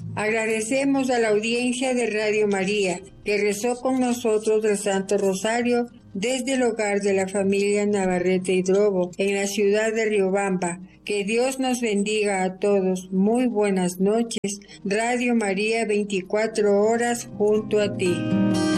Agradecemos a la audiencia de Radio María que rezó con nosotros el Santo Rosario desde el hogar de la familia Navarrete y Drobo en la ciudad de Riobamba. Que Dios nos bendiga a todos. Muy buenas noches. Radio María 24 horas junto a ti.